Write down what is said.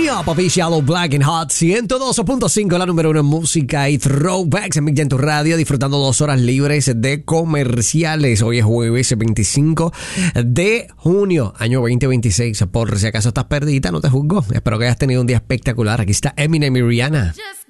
Up, Official Black and Hot 102.5, la número uno en música y throwbacks en Mix en tu radio, disfrutando 2 horas libres de comerciales. Hoy es jueves 25 de junio, año 2026. Por si acaso estás perdida, no te juzgo. Espero que hayas tenido un día espectacular. Aquí está Eminem y Rihanna.